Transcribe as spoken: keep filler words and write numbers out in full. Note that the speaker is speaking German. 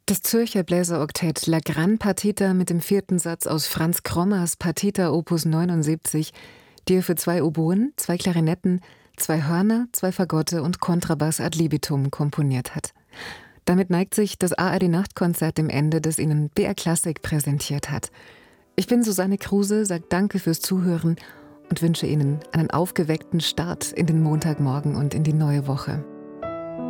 Das Zürcher Bläseroktett La Gran Partita mit dem vierten Satz aus Franz Krommers Partita Opus neunundsiebzig, die er für zwei Oboen, zwei Klarinetten, zwei Hörner, zwei Fagotte und Kontrabass ad libitum komponiert hat. Damit neigt sich das A R D-Nachtkonzert dem Ende, das Ihnen B R Klassik präsentiert hat. Ich bin Susanne Kruse, sage Danke fürs Zuhören und wünsche Ihnen einen aufgeweckten Start in den Montagmorgen und in die neue Woche.